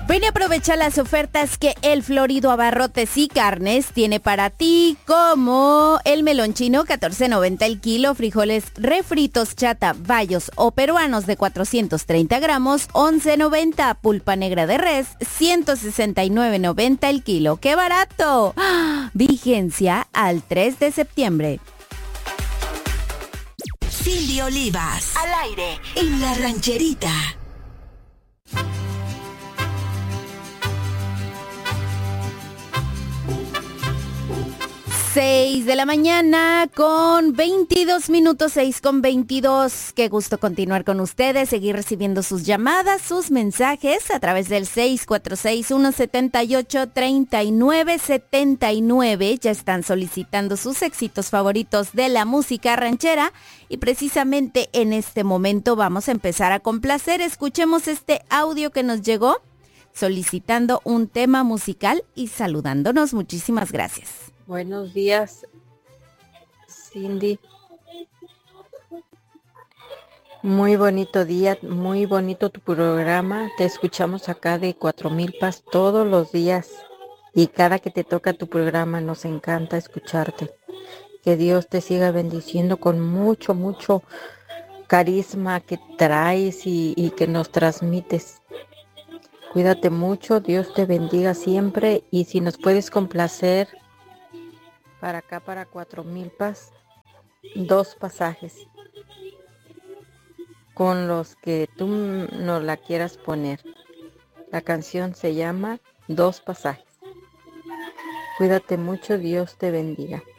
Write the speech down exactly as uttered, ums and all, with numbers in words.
Ven y aprovecha las ofertas que el Florido Abarrotes y Carnes tiene para ti, como el melón chino catorce noventa el kilo, frijoles refritos chata, bayos o peruanos de cuatrocientos treinta gramos, once noventa, pulpa negra de res, ciento sesenta y nueve noventa el kilo. ¡Qué barato! ¡Ah! Vigencia al tres de septiembre. Cindy Olivas, al aire, en La Rancherita. seis de la mañana con veintidós minutos, seis con veintidós. Qué gusto continuar con ustedes, seguir recibiendo sus llamadas, sus mensajes a través del seis cuatro seis, uno siete ocho, tres nueve siete nueve. Ya están solicitando sus éxitos favoritos de la música ranchera y precisamente en este momento vamos a empezar a complacer. Escuchemos este audio que nos llegó solicitando un tema musical y saludándonos. Muchísimas gracias. Buenos días, Cindy. Muy bonito día, muy bonito tu programa. Te escuchamos acá de Cuatro Milpas todos los días y cada que te toca tu programa nos encanta escucharte. Que Dios te siga bendiciendo con mucho, mucho carisma que traes y, y que nos transmites. Cuídate mucho, Dios te bendiga siempre y si nos puedes complacer para acá, para Cuatro Milpas, dos pasajes con los que tú nos la quieras poner. La canción se llama Dos Pasajes. Cuídate mucho, Dios te bendiga.